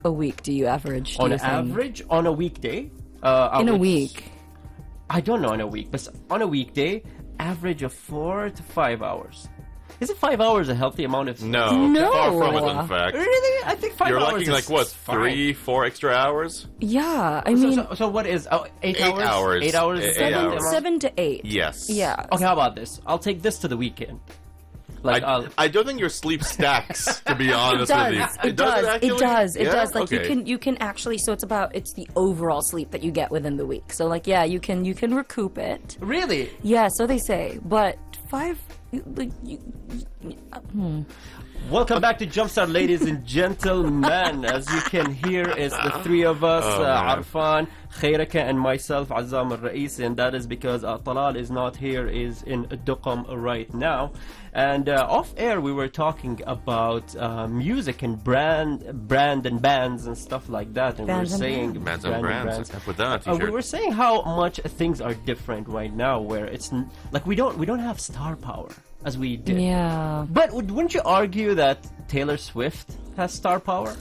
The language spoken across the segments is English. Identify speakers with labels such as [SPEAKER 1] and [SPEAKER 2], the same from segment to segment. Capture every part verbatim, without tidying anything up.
[SPEAKER 1] a week do you average? Do
[SPEAKER 2] On
[SPEAKER 1] you think?
[SPEAKER 2] average, on a weekday, uh, I
[SPEAKER 1] In a
[SPEAKER 2] would-
[SPEAKER 1] week.
[SPEAKER 2] I don't know in a week, but on a weekday, average of four to five hours. Is it five hours a healthy amount of?
[SPEAKER 3] No,
[SPEAKER 1] No.
[SPEAKER 3] far from it, in fact.
[SPEAKER 2] Really? I think 5
[SPEAKER 3] You're
[SPEAKER 2] hours
[SPEAKER 3] lacking
[SPEAKER 2] is
[SPEAKER 3] like what,
[SPEAKER 2] fine.
[SPEAKER 3] three, four extra hours?
[SPEAKER 1] Yeah, I
[SPEAKER 2] So,
[SPEAKER 1] mean,
[SPEAKER 2] so, so what is oh, eight,
[SPEAKER 3] Eight
[SPEAKER 2] hours?
[SPEAKER 3] hours.
[SPEAKER 2] Eight hours.
[SPEAKER 3] Eight
[SPEAKER 2] is that
[SPEAKER 1] seven,
[SPEAKER 2] the amount?
[SPEAKER 1] seven to eight.
[SPEAKER 3] Yes.
[SPEAKER 1] Yeah.
[SPEAKER 2] Okay, how about this? I'll take this to the weekend. Like,
[SPEAKER 3] I,
[SPEAKER 2] I'll,
[SPEAKER 3] I don't think your sleep stacks, to be
[SPEAKER 1] It
[SPEAKER 3] honest
[SPEAKER 1] does.
[SPEAKER 3] with you.
[SPEAKER 1] It does. It
[SPEAKER 3] actually?
[SPEAKER 1] does. It
[SPEAKER 3] Yeah?
[SPEAKER 1] does. Like you
[SPEAKER 3] Okay.
[SPEAKER 1] can, you can actually. So it's about it's the overall sleep that you get within the week. So like, yeah, you can, you can recoup it.
[SPEAKER 2] really?
[SPEAKER 1] Yeah, so they say. But five, like, you, you, uh, hmm.
[SPEAKER 2] Welcome back to Jumpstart, ladies and gentlemen. As you can hear, it's the three of us,
[SPEAKER 3] Oh,
[SPEAKER 2] uh,
[SPEAKER 3] man.
[SPEAKER 2] Arfan, Khairaka, and myself, Azam al-Rais, and that is because uh, Talal is not here, is in Duqam right now. And uh, off air, we were talking about uh, music and brand, brand and bands and stuff like that, and
[SPEAKER 1] Bands
[SPEAKER 2] we
[SPEAKER 1] and
[SPEAKER 2] were saying
[SPEAKER 3] Bands and brands. I put that on a
[SPEAKER 2] Uh, we
[SPEAKER 3] t-shirt.
[SPEAKER 2] were saying how much things are different right now, where it's n- like we don't we don't have star power as we did.
[SPEAKER 1] Yeah.
[SPEAKER 2] But would- wouldn't you argue that Taylor Swift has star power?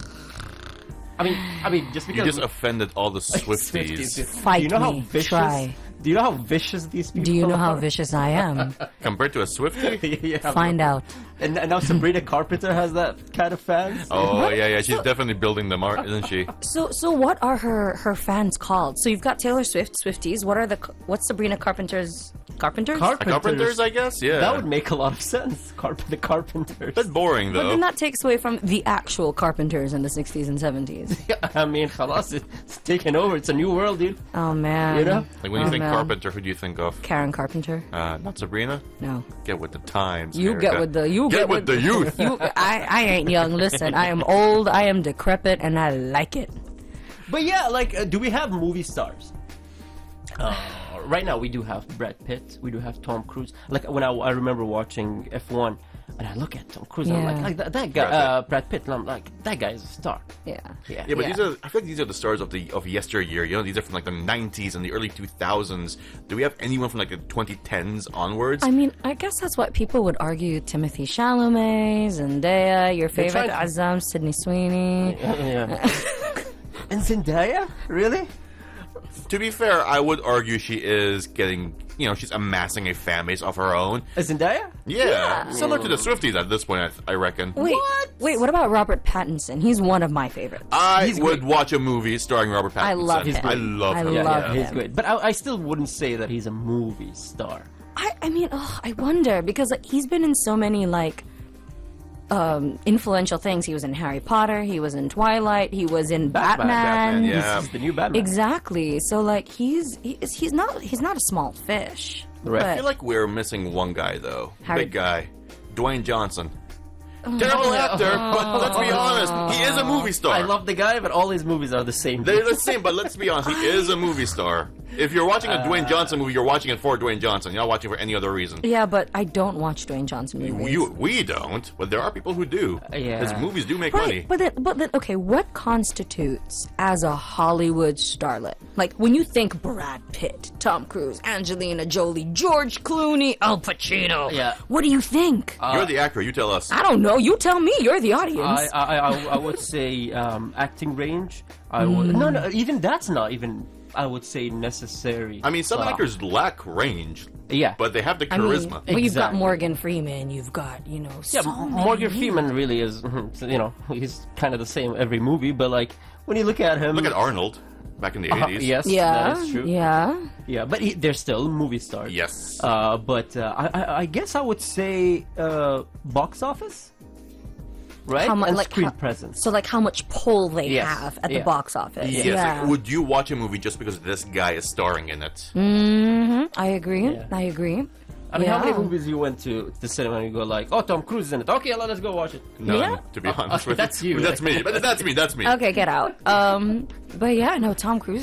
[SPEAKER 2] I mean, I mean, just
[SPEAKER 3] You
[SPEAKER 2] because
[SPEAKER 3] just offended all the
[SPEAKER 2] Swifties.
[SPEAKER 3] Swifties.
[SPEAKER 1] Fight
[SPEAKER 2] do you know how
[SPEAKER 1] me.
[SPEAKER 2] vicious?
[SPEAKER 1] Try.
[SPEAKER 2] Do you know how vicious these people?
[SPEAKER 1] Do you know how
[SPEAKER 2] are?
[SPEAKER 1] vicious I am?
[SPEAKER 3] Compared to a Swiftie?
[SPEAKER 2] yeah,
[SPEAKER 1] Find out.
[SPEAKER 2] And, and now Sabrina Carpenter has that kind of fans.
[SPEAKER 3] Oh, yeah, yeah. She's definitely building them art, isn't she?
[SPEAKER 1] So, so what are her her fans called? So you've got Taylor Swift, Swifties. What are the what's Sabrina Carpenter's Carpenters?
[SPEAKER 2] Carpenters.
[SPEAKER 3] Carpenters, I guess? Yeah.
[SPEAKER 2] That would make a lot of sense. Carp- the Carpenters.
[SPEAKER 3] bit boring,
[SPEAKER 1] But
[SPEAKER 3] though.
[SPEAKER 1] then that takes away from the actual Carpenters in the sixties and seventies.
[SPEAKER 2] I mean, khalas, it's taken over. It's a new world, dude.
[SPEAKER 1] Oh man.
[SPEAKER 2] You know?
[SPEAKER 3] Like, when you
[SPEAKER 1] Oh,
[SPEAKER 3] think
[SPEAKER 1] man.
[SPEAKER 3] Carpenter, who do you think of?
[SPEAKER 1] Karen Carpenter?
[SPEAKER 3] Uh, not Sabrina?
[SPEAKER 1] No.
[SPEAKER 3] Get with the times.
[SPEAKER 1] You
[SPEAKER 3] Erica.
[SPEAKER 1] get with the you
[SPEAKER 3] Get
[SPEAKER 1] get,
[SPEAKER 3] with the youth.
[SPEAKER 1] You, I, I ain't young. Listen, I am old. I am decrepit, and I like it.
[SPEAKER 2] But yeah, like, uh, do we have movie stars? Uh, right now, we do have Brad Pitt. We do have Tom Cruise. Like when I, I remember watching F one, and I look at Tom Cruise, and I'm
[SPEAKER 1] Yeah.
[SPEAKER 2] like, like that, that guy,
[SPEAKER 3] Brad Pitt.
[SPEAKER 2] uh, Brad Pitt, and I'm like, that guy is a star.
[SPEAKER 1] Yeah.
[SPEAKER 2] Yeah,
[SPEAKER 3] Yeah, but
[SPEAKER 1] Yeah.
[SPEAKER 3] these are, I feel like these are the stars of the of yesteryear. You know, these are from like the nineties and the early two thousands. Do we have anyone from like the twenty tens onwards?
[SPEAKER 1] I mean, I guess that's what people would argue. Timothy Chalamet, Zendaya, your favorite
[SPEAKER 2] trying to-
[SPEAKER 1] Azam, Sydney Sweeney.
[SPEAKER 2] yeah. And Zendaya, really?
[SPEAKER 3] To be fair, I would argue she is getting, you know, she's amassing a fan base of her own.
[SPEAKER 2] Uh, Zendaya?
[SPEAKER 3] Yeah, similar to the Swifties at this point, I, I reckon.
[SPEAKER 1] Wait, wait. What about Robert Pattinson? He's one of my favorites.
[SPEAKER 3] I
[SPEAKER 2] He's
[SPEAKER 3] would
[SPEAKER 2] great.
[SPEAKER 3] watch a movie starring Robert Pattinson.
[SPEAKER 1] I love him.
[SPEAKER 3] I love
[SPEAKER 1] I
[SPEAKER 3] him.
[SPEAKER 2] Yeah,
[SPEAKER 1] love
[SPEAKER 2] yeah, he's
[SPEAKER 1] him.
[SPEAKER 2] great. But I, I still wouldn't say that he's a movie star.
[SPEAKER 1] I, I mean, ugh, I wonder because like he's been in so many like um, influential things. He was in Harry Potter. He was in Twilight. He was in Batman.
[SPEAKER 3] Batman, yeah.
[SPEAKER 2] He's, he's the new Batman.
[SPEAKER 1] Exactly. So like he's he's he's not he's not a small fish.
[SPEAKER 2] Right.
[SPEAKER 3] I
[SPEAKER 1] But-
[SPEAKER 3] feel like we're missing one guy, though.
[SPEAKER 1] Harry-
[SPEAKER 3] Big guy. Dwayne Johnson. Terrible actor, but let's be honest, he is a movie star.
[SPEAKER 2] I love the guy, but all his movies are the same.
[SPEAKER 3] They're the same, but let's be honest, he is a movie star. If you're watching a Dwayne Johnson movie, you're watching it for Dwayne Johnson. You're not watching for any other reason.
[SPEAKER 1] Yeah, but I don't watch Dwayne Johnson movies.
[SPEAKER 3] You, we don't, but there are people who do.
[SPEAKER 2] yeah.
[SPEAKER 3] His movies do make money.
[SPEAKER 1] Right, but then, but then, okay, what constitutes as a Hollywood starlet? Like, when you think Brad Pitt, Tom Cruise, Angelina Jolie, George Clooney, Al Pacino,
[SPEAKER 2] Yeah.
[SPEAKER 1] what do you think?
[SPEAKER 3] You're the actor, you tell us.
[SPEAKER 1] I don't know. You tell me. You're the audience.
[SPEAKER 2] I, I, I, I would say um, acting range. I would no, no. Even that's not even. I would say necessary.
[SPEAKER 3] I mean, some
[SPEAKER 2] Uh,
[SPEAKER 3] actors lack range,
[SPEAKER 2] Yeah,
[SPEAKER 3] but they have the
[SPEAKER 1] I mean,
[SPEAKER 3] charisma.
[SPEAKER 1] well, you've got
[SPEAKER 2] Exactly.
[SPEAKER 1] Morgan Freeman. You've got, you know,
[SPEAKER 2] yeah.
[SPEAKER 1] so
[SPEAKER 2] M- Morgan
[SPEAKER 1] many.
[SPEAKER 2] Freeman really is. You know, he's kind of the same every movie. But like when you look at him,
[SPEAKER 3] Look at Arnold back in the
[SPEAKER 2] uh,
[SPEAKER 3] eighties.
[SPEAKER 2] yes,
[SPEAKER 1] Yeah,
[SPEAKER 2] that is true.
[SPEAKER 1] yeah.
[SPEAKER 2] Yeah, but he, they're still movie stars.
[SPEAKER 3] Yes.
[SPEAKER 2] Uh, but uh, I, I, I guess I would say uh, box office, right?
[SPEAKER 1] How mu-
[SPEAKER 2] and
[SPEAKER 1] like
[SPEAKER 2] screen
[SPEAKER 1] how-
[SPEAKER 2] presence.
[SPEAKER 1] So, like, how much pull they
[SPEAKER 2] Yes,
[SPEAKER 1] have at
[SPEAKER 2] yeah.
[SPEAKER 1] the box office?
[SPEAKER 2] Yes.
[SPEAKER 3] Yes,
[SPEAKER 1] Yeah,
[SPEAKER 3] like, would you watch a movie just because this guy is starring in it?
[SPEAKER 1] Mm-hmm. I agree.
[SPEAKER 2] Yeah.
[SPEAKER 1] I agree.
[SPEAKER 2] I mean, how many
[SPEAKER 1] Yeah.
[SPEAKER 2] movies you went to the cinema and you go like, oh, Tom Cruise is in it. Okay, let's go watch it.
[SPEAKER 3] None,
[SPEAKER 1] Yeah.
[SPEAKER 3] to be honest with
[SPEAKER 2] that's
[SPEAKER 3] you.
[SPEAKER 2] you.
[SPEAKER 3] That's me. But that's me. That's me.
[SPEAKER 1] Okay, get out. Um, but yeah, no, Tom Cruise is great.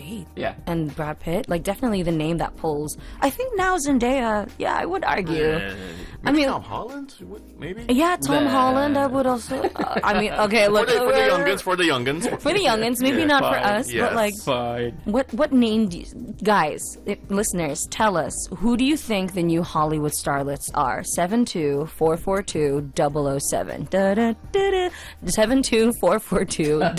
[SPEAKER 1] great.
[SPEAKER 2] Yeah.
[SPEAKER 1] And Brad Pitt, like, definitely the name that pulls. I think now Zendaya, yeah, I would argue.
[SPEAKER 3] Uh,
[SPEAKER 1] I mean,
[SPEAKER 3] Tom Holland, What- maybe.
[SPEAKER 1] yeah, Tom
[SPEAKER 2] Nah.
[SPEAKER 1] Holland, I would also. Uh, I mean, okay,
[SPEAKER 3] For
[SPEAKER 1] look.
[SPEAKER 3] the, for the
[SPEAKER 1] uh,
[SPEAKER 3] youngins, for the youngins.
[SPEAKER 1] For the youngins, maybe
[SPEAKER 3] Yeah,
[SPEAKER 1] not for
[SPEAKER 2] fine.
[SPEAKER 1] us,
[SPEAKER 3] Yes.
[SPEAKER 1] but like,
[SPEAKER 2] Fine.
[SPEAKER 1] what what name do you, guys, i- listeners, tell us, who do you think the new Hollywood starlets are? seven two four four two double oh seven. Da da da da. seven two four four two